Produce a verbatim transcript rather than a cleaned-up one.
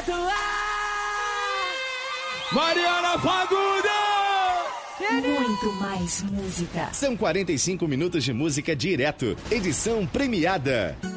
Mariana Fagundes! Muito mais música. São quarenta e cinco minutos de música direto. Edição premiada.